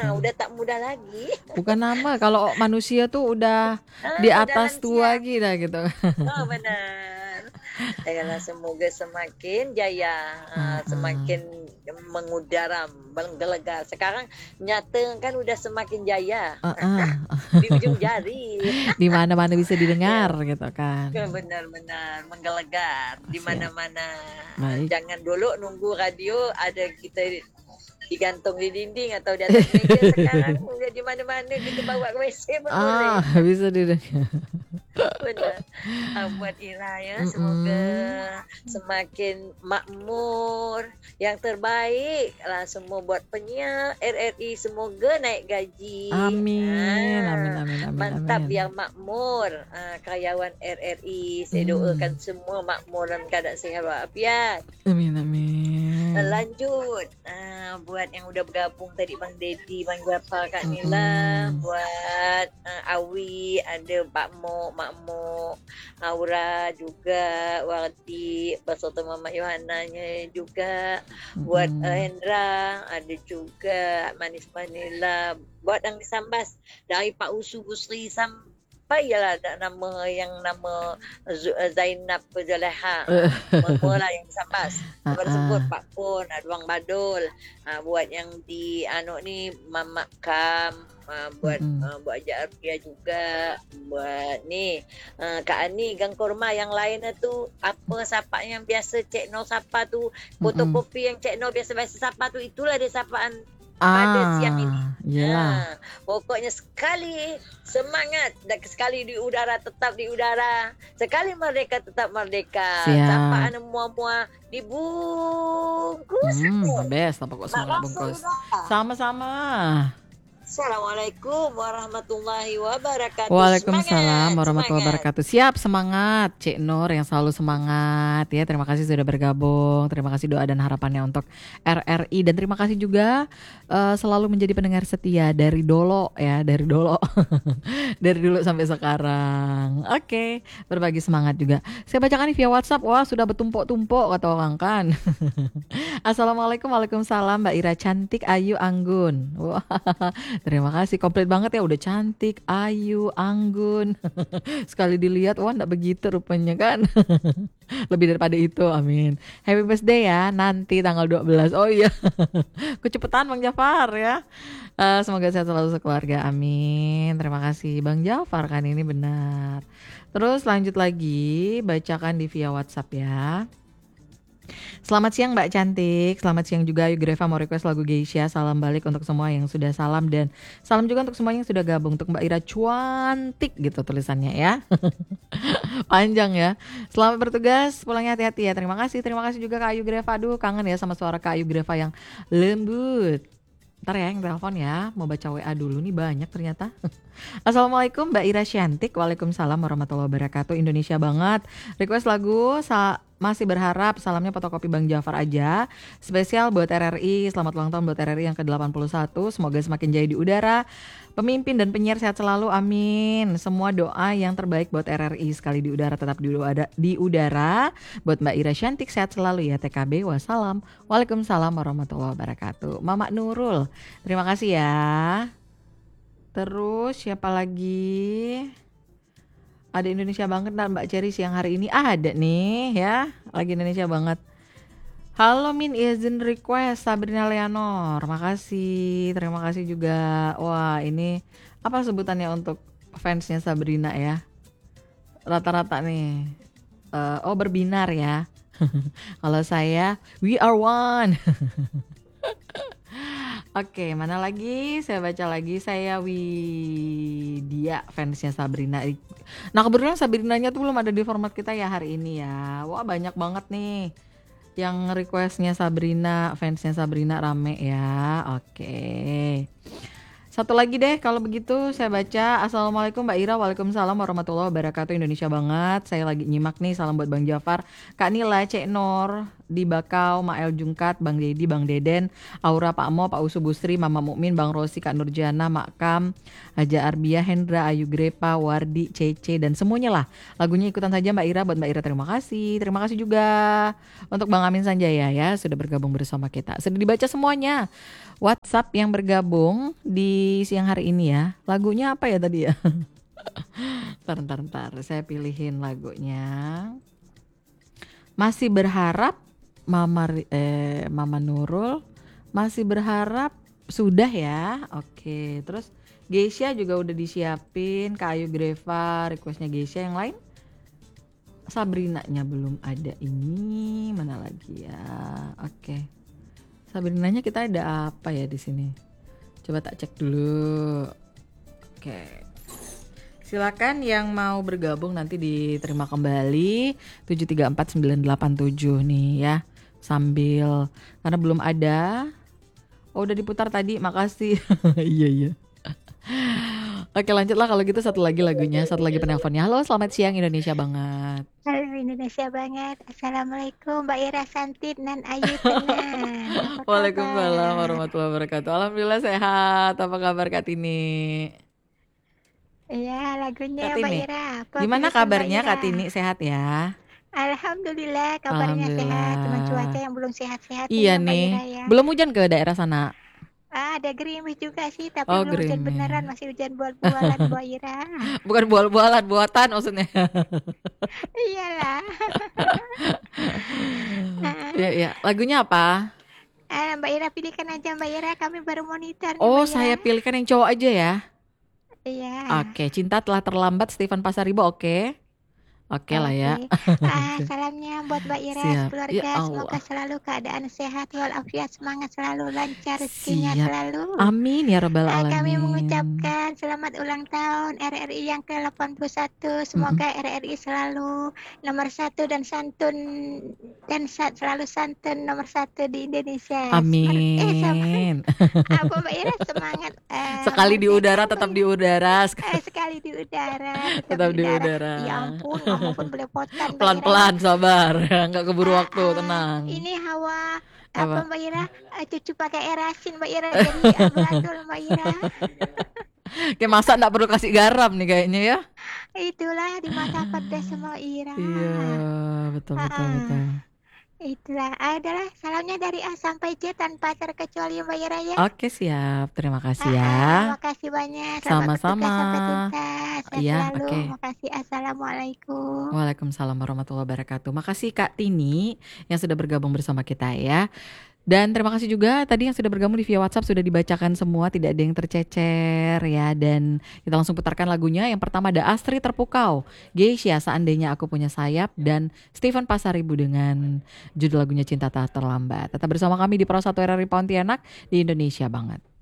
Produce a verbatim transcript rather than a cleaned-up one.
udah tak muda lagi. Bukan nama, kalau manusia tuh udah di Ah, udah atas tua lansia. kita gitu. Oh, benar. Ayolah, semoga semakin jaya, ah, Heeh. semakin mengudara, menggelegar. Sekarang nyata kan udah semakin jaya. Heeh. Di ujung jari. Di mana-mana bisa didengar Ya, gitu kan. benar-benar menggelegar di Siap. mana-mana. Baik. Jangan dulu nunggu radio ada kita digantung di dinding atau di atas meja. Sekarang udah di mana-mana, kita bawa ke W C pun boleh. Ah, bisa didengar. Benar. Ah, buat Ira ya, semoga Mhm. semakin makmur, yang terbaik lah semua buat penyiar R R I, semoga naik gaji. Amin, amin Ah, amin amin mantap amin. yang makmur, ah, karyawan R R I. Saya doakan Mmm. semua makmur dalam keadaan sihat walafiat. Amin amin. Lanjut, ah, buat yang udah bergabung tadi Bang Dedi, Bang Jafar, Kak Nila, Mhm. buat uh, Awi, ada Pak Mo, Mak Mo, Aura juga, Wardi, beserta Mama Yohananya juga, buat uh, Mhm. Hendra, ada juga Manis Manila, buat yang disambas dari Pak Usu Busri sampai yalah nama yang nama Zainab Zaleha, mula yang disambas. Sebab sebut Heeh. Pak Pun, Adwang Badul, uh, buat yang di anu ni Mamak Kam, uh, buat Mhm. uh, buat Ajak Arfia juga, buat ni uh, Kak Ani Gang Korma, yang lainnya tu apa sapa yang biasa Cik Noh sapa tu, Mhm. fotokopi yang Cik Noh biasa-biasa sapa tu, itulah dia sapaan pada siang ini. Ah, iyalah. Ha, pokoknya sekali semangat dan sekali di udara tetap di udara, sekali merdeka tetap merdeka. Siap. Sapaan mua-mua dibungkus Hmm, aku. habis apa kok Mak semua nak rasa bungkus. dah. Sama-sama. Assalamualaikum warahmatullahi wabarakatuh. Waalaikumsalam Semangat, warahmatullahi semangat. wabarakatuh. Siap, semangat Cik Nur yang selalu semangat ya. Terima kasih sudah bergabung. Terima kasih doa dan harapannya untuk R R I, dan terima kasih juga uh, selalu menjadi pendengar setia dari dolo ya, dari dolo. Dari dulu sampai sekarang. Oke, berbagi semangat juga. Saya bacakan nih via WhatsApp. Wah, sudah bertumpuk-tumpuk kata orang kan. Assalamualaikum, waalaikumsalam Mbak Ira cantik, Ayu, Anggun. Wah, terima kasih, komplit banget ya, udah cantik, Ayu, Anggun. Sekali dilihat, wah enggak begitu rupanya kan. Lebih daripada itu, amin. Happy birthday ya, nanti tanggal dua belas. Oh iya, kecepetan Bang Jafar ya. Uh, semoga sehat selalu sekeluarga, amin. Terima kasih Bang Jafar, kan ini benar. Terus lanjut lagi, bacakan di via WhatsApp ya. Selamat siang Mbak cantik, selamat siang juga Ayu Greva mau request lagu Geisha. Salam balik untuk semua yang sudah salam, dan salam juga untuk semua yang sudah gabung. Untuk Mbak Ira cuantik gitu tulisannya ya. Panjang ya. Selamat bertugas, pulangnya hati-hati ya. Terima kasih, terima kasih juga Kak Ayu Greva. Aduh, kangen ya sama suara Kak Ayu Greva yang lembut. Ntar ya yang telepon ya, mau baca W A dulu nih, banyak ternyata. Assalamualaikum Mbak Ira cantik. Waalaikumsalam warahmatullahi wabarakatuh. Indonesia banget. Request lagu sa- masih berharap, salamnya fotokopi Bang Jafar aja. Spesial buat R R I. Selamat ulang tahun buat R R I yang ke delapan puluh satu. Semoga semakin jaya di udara. Pemimpin dan penyiar sehat selalu, amin. Semua doa yang terbaik buat R R I. Sekali di udara tetap di udara, di udara. Buat Mbak Ira cantik, sehat selalu ya. T K B, wassalam. Waalaikumsalam warahmatullahi wabarakatuh. Mama Nurul, terima kasih ya. Terus siapa lagi? Ada Indonesia banget dan Mbak Cherry siang hari ini ada nih ya, lagi Indonesia banget. Halo Min, izin request Sabrina Leonor. Makasih, terima kasih juga. Wah, ini apa sebutannya untuk fansnya Sabrina ya? Rata-rata nih. Uh, oh, berbinar ya. Kalau saya, we are one. Oke, mana lagi? Saya baca lagi. Saya Widya, fansnya Sabrina. Nah, kebetulan Sabrinanya tuh belum ada di format kita ya hari ini ya. Wah, banyak banget nih yang requestnya Sabrina, fansnya Sabrina rame ya. Oke. Satu lagi deh kalau begitu saya baca. Assalamualaikum Mbak Ira, waalaikumsalam warahmatullahi wabarakatuh. Indonesia banget. Saya lagi nyimak nih, salam buat Bang Jafar, Kak Nila, Cek Nor, di Bakau, Mael Jungkat, Bang Dedi, Bang Deden, Aura, Pak Mo, Pak Usu Busri, Mama Mukmin, Bang Rosi, Kak Nurjana, Mak Kam, Haja Arbia, Hendra, Ayu Grepa, Wardi, Cece, dan semuanya lah. Lagunya ikutan saja Mbak Ira. Buat Mbak Ira terima kasih. Terima kasih juga untuk Bang Amin Sanjaya ya sudah bergabung bersama kita. Sudah dibaca semuanya WhatsApp yang bergabung di siang hari ini ya. Lagunya apa ya tadi ya? Ntar, ntar, ntar. Saya pilihin lagunya. Masih berharap Mama eh, Mama Nurul. Masih berharap sudah ya. Oke. Terus Geisha juga udah disiapin. Kak Ayu Greva requestnya Geisha. Yang lain Sabrinanya belum ada. Ini mana lagi ya? Oke. Sabrinanya kita ada apa ya di sini? Coba tak cek dulu. Oke. Silakan yang mau bergabung nanti diterima kembali tujuh tiga empat sembilan delapan tujuh nih ya. Sambil karena belum ada. Oh udah diputar tadi, makasih. Iya iya. Oke lanjutlah kalau gitu, satu lagi lagunya, satu lagi penelponnya. Halo selamat siang Indonesia banget. Halo Indonesia banget. Assalamualaikum Mbak Ira Santit dan Ayu Tenan. Waalaikumsalam warahmatullahi wabarakatuh. Alhamdulillah sehat. Apa kabar Kak Tini? Iya lagunya Kak Mbak Tini, Ira. Apa gimana pilihan kabarnya Mbak Ira? Kak Tini? Sehat ya? Alhamdulillah kabarnya sehat. Cuma cuaca yang belum sehat-sehat Iya ya Mbak nih. Ira ya. Belum hujan ke daerah sana? Ah, ada gerimis juga sih, tapi Oh, belum hujan gerimis. beneran, masih hujan bual-bualan Mbak Ira. Bukan bual-bualan, buatan maksudnya. Iyalah. Iya, iya. Lagunya apa? Ah, Mbak Ira pilihkan aja Mbak Ira, kami baru monitor nih, Oh, Mbak Ira. saya pilihkan yang cowok aja ya. Iya. Oke, Cinta Telah Terlambat Stephen Pasaribo, oke. Oke lah ya. Ah, salamnya buat Mbak Ira, Siap. keluarga, Ya Allah. semoga selalu keadaan sehat walafiat, semangat selalu, lancar rezekinya Siap. selalu. Amin ya rabbal Ah, alamin. kami mengucapkan selamat ulang tahun R R I yang ke delapan puluh satu. Semoga R R I selalu nomor satu dan santun dan sa- selalu santun nomor satu di Indonesia. Amin. Eh, sama, apa Mbak Ira semangat. eh, Sekali di merdeka, udara Mbak tetap Ira. di udara. Eh, sekali di udara, tetap, Tetap di udara. udara. Ya ampun, ngomong pun belepotan Mbak Ira. Pelan-pelan sabar. Nggak keburu Ah, waktu, ah, tenang. Ini hawa apa, Apa? Mbak Ira? Ah, cucu pakai air asin Mbak Ira, jadi amburadul Mbak Ira. Kayak masak nggak perlu kasih garam nih kayaknya ya. Itulah di mata pedas sama Ira. Iya, betul betul Ah, betul. Itulah adalah salamnya dari A sampai Z tanpa terkecuali Mbak Ira ya. Oke, siap. Terima kasih Ah, ah, ya. terima kasih banyak. Selamat bertugas Sama-sama. sampai tuntas. Sehat Iya, selalu. oke. Makasih. Assalamualaikum. Waalaikumsalam warahmatullahi wabarakatuh. Makasih Kak Tini yang sudah bergabung bersama kita ya. Dan terima kasih juga tadi yang sudah bergabung di via WhatsApp, sudah dibacakan semua, tidak ada yang tercecer ya. Dan kita langsung putarkan lagunya. Yang pertama ada Astri Terpukau, Geisha Seandainya Aku Punya Sayap, dan Stephen Pasaribu dengan judul lagunya Cinta Tak Terlambat. Tetap bersama kami di Pro satu R R I Pontianak di Indonesia banget.